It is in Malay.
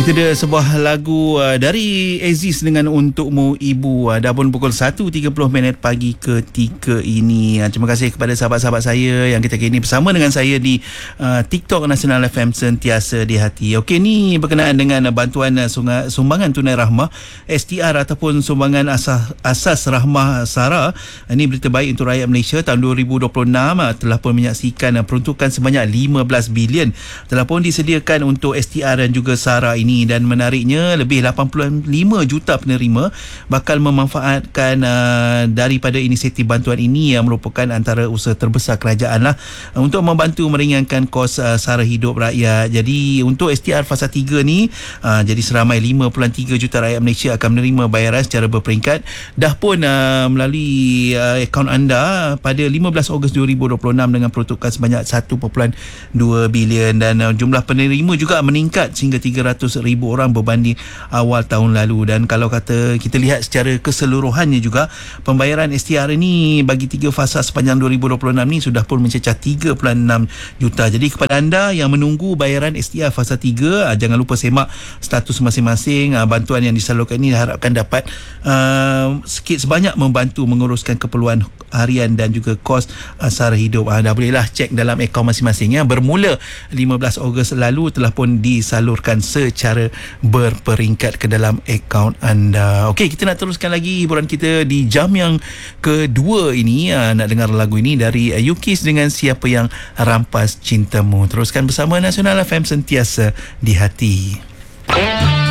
Itu dia sebuah lagu dari Aziz dengan Untukmu Ibu. Dah pun pukul 1.30 pagi ketika ini. Terima kasih kepada sahabat-sahabat saya yang ketika ini bersama dengan saya di TikTok Nasional FM Sentiasa di Hati. Okey, ni berkenaan dengan bantuan sumbangan tunai rahmah STR ataupun sumbangan asas rahmah SARA. Ini berita baik untuk rakyat Malaysia. Tahun 2026 telah pun menyaksikan peruntukan sebanyak 15 bilion telah pun disediakan untuk STR dan juga SARA ini. Dan menariknya, lebih 85 juta penerima bakal memanfaatkan daripada inisiatif bantuan ini yang merupakan antara usaha terbesar kerajaan lah untuk membantu meringankan kos sara hidup rakyat. Jadi untuk STR fasa 3 ni, jadi seramai 5.3 juta rakyat Malaysia akan menerima bayaran secara berperingkat. Dah pun melalui akaun anda pada 15 Ogos 2026 dengan peruntukan sebanyak 1.2 bilion dan jumlah penerima juga meningkat sehingga 300,000 orang berbanding awal tahun lalu. Dan kalau kata kita lihat secara keseluruhannya juga, pembayaran STR ini bagi 3 fasa sepanjang 2026 ni sudah pun mencecah 3.6 juta. Jadi kepada anda yang menunggu bayaran STR fasa 3, jangan lupa semak status masing-masing. Bantuan yang disalurkan ini diharapkan dapat sikit sebanyak membantu menguruskan keperluan harian dan juga kos sara hidup. Dah bolehlah cek dalam akaun masing-masing ya. Bermula 15 Ogos lalu telah pun disalurkan secara berperingkat ke dalam akaun anda. Okey, kita nak teruskan lagi hiburan kita di jam yang kedua ini. Nak dengar lagu ini dari Yukis dengan Siapa Yang Rampas Cintamu. Teruskan bersama Nasional FM Sentiasa di Hati.